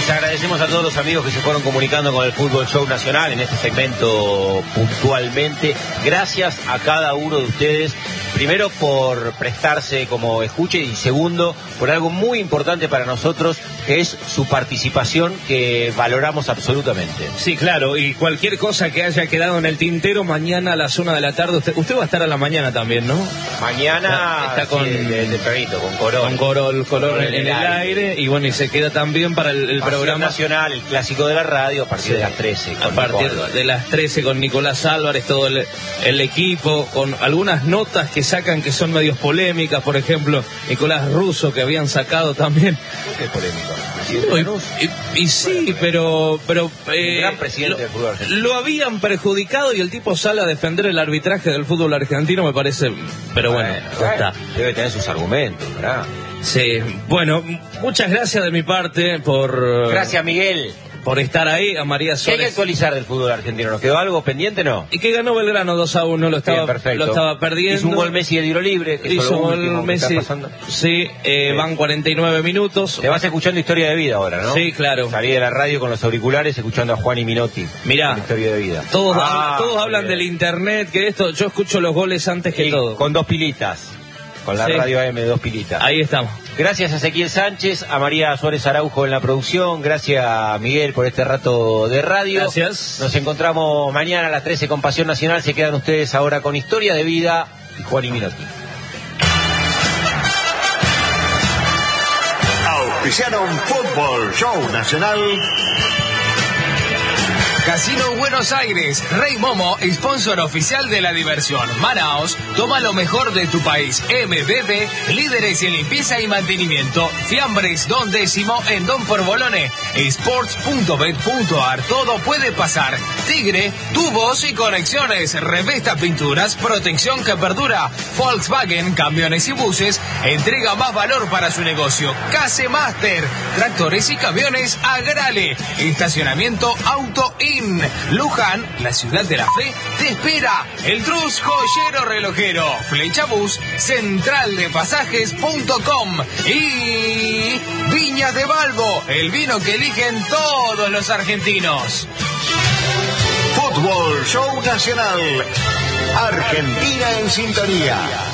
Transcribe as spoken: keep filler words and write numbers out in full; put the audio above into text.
Les agradecemos a todos los amigos que se fueron comunicando con el Fútbol Show Nacional en este segmento puntualmente. Gracias a cada uno de ustedes, primero por prestarse como escuche y segundo por algo muy importante para nosotros, que es su participación, que valoramos absolutamente. Sí, claro, y cualquier cosa que haya quedado en el tintero, mañana a las una de la tarde, usted, usted va a estar a la mañana también, ¿no? Mañana está con sí, de, de perrito, con Corol. Con Corol, Corol Corol en, en el aire. aire, y bueno, y se queda también para el, el programa nacional, el clásico de la radio, a partir sí, de las trece. A partir Nicolás. de las trece con Nicolás Álvarez, todo el, el equipo, con algunas notas que sacan que son medios polémicas, por ejemplo, Nicolás Russo, que habían sacado también. ¿Por qué es polémico? Y, y, y sí, pero pero eh, gran presidente lo, del fútbol argentino. Lo habían perjudicado y el tipo sale a defender el arbitraje del fútbol argentino, me parece. Pero bueno, bueno ya está. Debe tener sus argumentos, ¿verdad? Sí, bueno, muchas gracias de mi parte por... Gracias, Miguel. Por estar ahí, a María Suárez. ¿Qué hay que actualizar del fútbol argentino? ¿Nos quedó algo pendiente, no? Y que ganó Belgrano dos a uno, lo estaba, Bien, lo estaba perdiendo. Hizo un gol Messi de tiro libre. Que Hizo un gol Messi. Sí, eh, sí, van cuarenta y nueve minutos. Te vas escuchando Historia de Vida ahora, ¿no? Sí, claro. Salí de la radio con los auriculares escuchando a Juan y Minotti. Mirá, Historia de Vida. Todos, ah, todos hablan bien. Del internet, que esto, yo escucho los goles antes que y todo. Con dos pilitas. Con la sí. radio A M de dos pilitas. Ahí estamos. Gracias a Ezequiel Sánchez, a María Suárez Araujo en la producción. Gracias a Miguel por este rato de radio. Gracias. Nos encontramos mañana a las trece con Pasión Nacional. Se quedan ustedes ahora con Historia de Vida y Juan y Minotti. Auspiciaron Fútbol Show Nacional. Casino Buenos Aires, Rey Momo, sponsor oficial de la diversión. Manaos, toma lo mejor de tu país. M B B, líderes en limpieza y mantenimiento. Fiambres, Don Décimo en Don Porbolone. Sports punto bet punto ar, todo puede pasar. Tigre, tubos y conexiones. Revesta Pinturas, protección que perdura. Volkswagen, camiones y buses, entrega más valor para su negocio. Case Master, tractores y camiones Agrale. Estacionamiento Auto In. Luján, la ciudad de la fe, te espera. El Trus Joyero Relojero. Flecha Bus, central de pasajes punto com. Y Viñas de Balbo, el vino que eligen todos los argentinos. Fútbol Show Nacional. Argentina en sintonía.